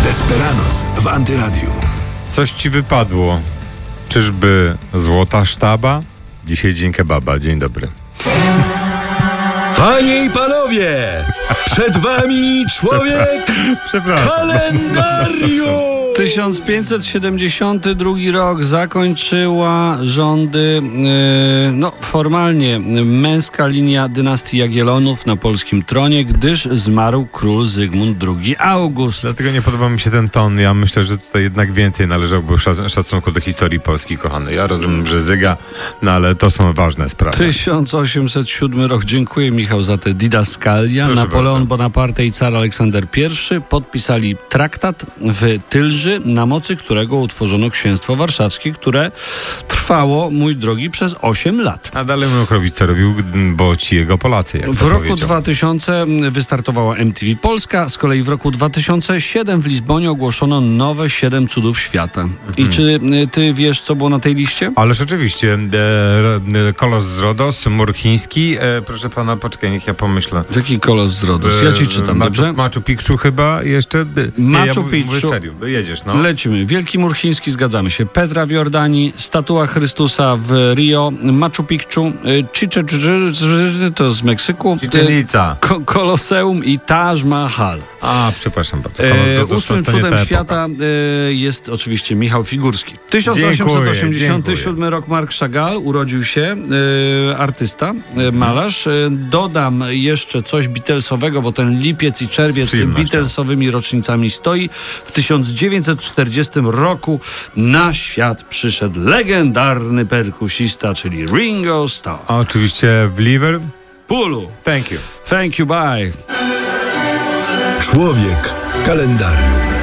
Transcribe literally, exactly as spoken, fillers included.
Desperados w Antyradiu. Coś ci wypadło. Czyżby złota sztaba? Dzisiaj dzień kebaba. Dzień dobry. Panie i panowie, przed wami człowiek Przepraszam. kalendarium! tysiąc pięćset siedemdziesiąty drugi rok zakończyła rządy, yy, no formalnie męska linia dynastii Jagiellonów na polskim tronie, gdyż zmarł król Zygmunt drugi August. Dlatego nie podoba mi się ten ton. Ja myślę, że tutaj jednak więcej należałoby szac- szacunku do historii Polski, kochany. Ja rozumiem, że Zyga, no ale to są ważne sprawy. tysiąc osiemset siódmy rok. Dziękuję, Michał, za te didaskalia. Proszę Napoleon bardzo. Bonaparte i car Aleksander pierwszy podpisali traktat w Tylży, na mocy którego utworzono Księstwo Warszawskie, które trwało, mój drogi, przez osiem lat. A dalej mógł robić, co robił, bo ci jego Polacy, jak W to roku powiedział. dwa tysiące wystartowała M T V Polska, z kolei w roku dwa tysiące siódmym w Lizbonie ogłoszono nowe siedem cudów świata. Mhm. I czy y, ty wiesz, co było na tej liście? Ależ oczywiście, e, e, kolos z Rodos, mur chiński. E, proszę pana, poczekaj, niech ja pomyślę. Jaki kolos z Rodos? Ja ci czytam, Machu, dobrze? Machu Picchu chyba jeszcze? E, nie, Machu ja mówię, mówię Picchu. serio, jedziesz, no. Lecimy. Wielki Mur Chiński, zgadzamy się. Petra w Jordanii, statua Chrystusa w Rio, Machu Picchu, y, Chichen Itza, to z Meksyku, Chichen Itza. Ko- Koloseum i Taj Mahal. A, przepraszam bardzo. Kolos z E, Rodos, ósmym to nie ta cudem epoka. świata e, jest oczywiście Michał Figurski. tysiąc osiemset osiemdziesiąty siódmy rok, Marc Chagall urodził się, e, artysta, e, malarz. E, dodam jeszcze coś Beatlesowego, bo ten lipiec i czerwiec z Beatlesowymi rocznicami stoi. W tysiąc dziewięćset czterdziestym roku na świat przyszedł legendarny perkusista, czyli Ringo Starr. A oczywiście w Liverpoolu. Thank you. Thank you, bye. Człowiek kalendarium.